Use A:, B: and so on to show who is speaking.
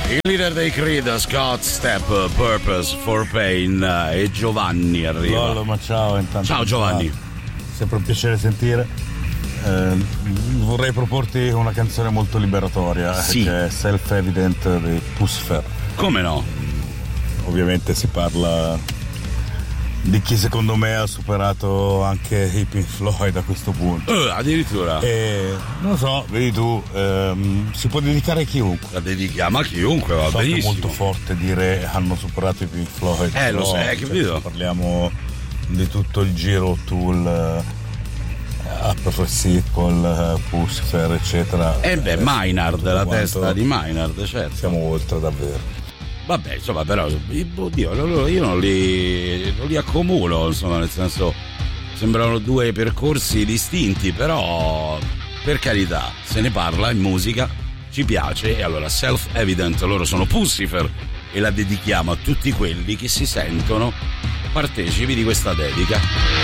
A: Il leader dei Creed, Scott Stapp, Purpose for Pain, e Giovanni arriva.
B: Lolo, ma ciao intanto.
A: Ciao Giovanni.
B: Sempre un piacere sentire. Vorrei proporti una canzone molto liberatoria,
A: sì,
B: che è Self Evident di Puscifer.
A: Come no?
B: Ovviamente si parla di chi secondo me ha superato anche i Pink Floyd a questo punto.
A: Addirittura.
B: Non lo so, vedi tu, si può dedicare a chiunque.
A: La dedichiamo a chiunque, va benissimo.
B: È molto forte dire hanno superato i Pink Floyd.
A: Lo sai, capito?
B: Parliamo di tutto il giro Tool, Upper Circle, Puscifer, eccetera.
A: Maynard, la testa di Maynard, certo.
B: Siamo oltre davvero.
A: Vabbè, insomma, però, oddio, io non li accumulo, insomma, nel senso, sembrano due percorsi distinti, però, per carità, se ne parla in musica, ci piace, e allora Self Evident, loro sono Puscifer, e la dedichiamo a tutti quelli che si sentono partecipi di questa dedica.